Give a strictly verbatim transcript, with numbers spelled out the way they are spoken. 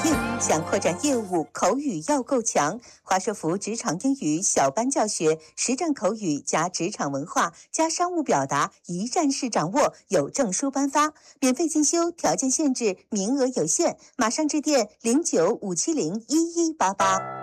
孕，想扩展业务，口语要够强。华硕福职场英语小班教学，实战口语加职场文化加商务表达，一站式掌握，有证书颁发，免费进修，条件限制，名额有限，马上致电零九五七零一一八八。